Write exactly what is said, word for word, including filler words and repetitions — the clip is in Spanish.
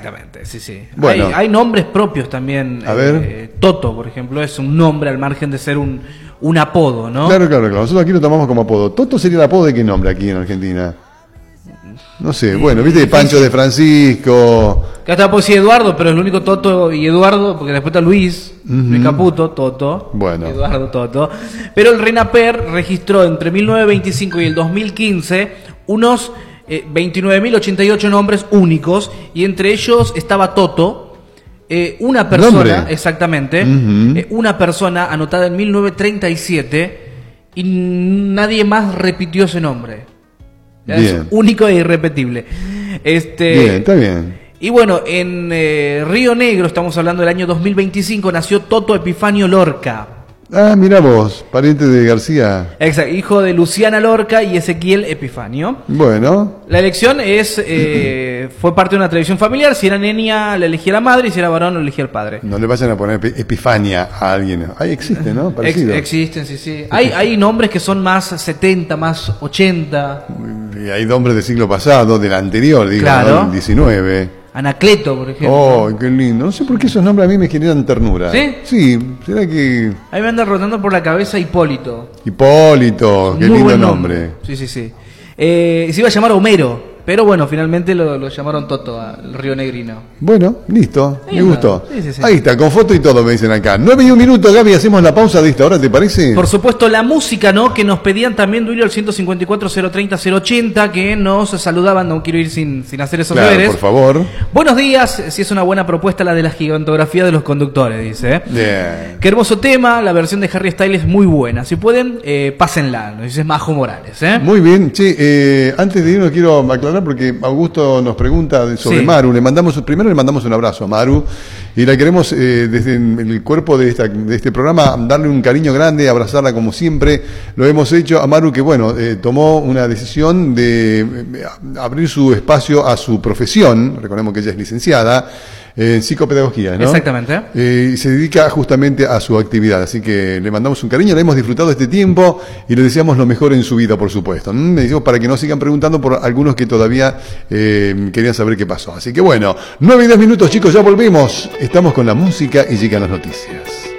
Exactamente, sí, sí. Bueno. Hay, hay nombres propios también. A eh, ver. Toto, por ejemplo, es un nombre al margen de ser un, un apodo, ¿no? Claro, claro, claro. Nosotros aquí lo tomamos como apodo. Toto sería el apodo de qué nombre aquí en Argentina. No sé, bueno, viste, Pancho de Francisco. Que hasta puedo decir Eduardo, pero es el único Toto y Eduardo, porque después está Luis, Uh-huh. Luis Caputo, Toto, Bueno. Eduardo, Toto. Pero el RENAPER registró entre mil novecientos veinticinco y el dos mil quince unos eh, veintinueve mil ochenta y ocho nombres únicos, y entre ellos estaba Toto, eh, una persona, ¿Nombre? exactamente, Uh-huh. eh, una persona anotada en mil novecientos treinta y siete, y nadie más repitió ese nombre. Es Bien. único e irrepetible. Este, Bien, está bien. Y bueno, en eh, Río Negro, estamos hablando del año dos mil veinticinco, nació Toto Epifanio Lorca. Ah, mira vos, pariente de García. Exacto, hijo de Luciana Lorca y Ezequiel Epifanio. Bueno, La elección es eh, fue parte de una tradición familiar. Si era niña, la elegía la madre, y si era varón, lo elegía el padre. no le vayan a poner epi- Epifania a alguien. Ahí existe, ¿no? Ex- Parecido. existen, sí, sí. Hay, hay nombres que son más setenta, más ochenta. Y hay nombres del siglo pasado, del anterior, digo, Claro. ¿no? Del diecinueve. Anacleto, por ejemplo. Oh, qué lindo. No sé por qué esos nombres a mí me generan ternura. ¿Sí? Sí, será que Ahí me anda rotando por la cabeza Hipólito. Hipólito, qué Muy lindo buen nombre. Sí, sí, sí. Eh, se iba a llamar Homero, pero bueno, finalmente lo, lo llamaron Toto al Río Negrino. Bueno, listo, me Lindo. gustó. Sí, sí, sí. Ahí está, con foto y todo me dicen acá. nueve y un minuto, Gaby, hacemos la pausa de esta hora, ¿te parece? Por supuesto, la música, ¿no? Que nos pedían también, Duilio, al ciento cincuenta y cuatro, cero treinta, cero ochenta, que nos saludaban, no quiero ir sin, sin hacer esos Claro, deberes. por favor. Buenos días, si es una buena propuesta la de la gigantografía de los conductores, dice. ¿eh? Bien. Qué hermoso tema, la versión de Harry Styles es muy buena. Si pueden, eh, pásenla, nos dice Majo Morales, ¿eh? Muy bien, che, eh, antes de irnos quiero aclarar porque Augusto nos pregunta de- sobre Sí. Maru. Le mandamos, primero le mandamos un abrazo a Maru y la queremos eh, desde el cuerpo de, esta, de este programa darle un cariño grande, abrazarla como siempre lo hemos hecho. A Maru que bueno, eh, tomó una decisión de eh, abrir su espacio a su profesión, recordemos que ella es licenciada en psicopedagogía, ¿no? Exactamente. Eh, y se dedica justamente a su actividad, así que le mandamos un cariño, le hemos disfrutado este tiempo y le deseamos lo mejor en su vida, por supuesto. ¿Mm? Le decimos para que no sigan preguntando por algunos que todavía eh, querían saber qué pasó. Así que bueno, nueve y diez minutos, chicos, ya volvemos. Estamos con la música y llegan las noticias.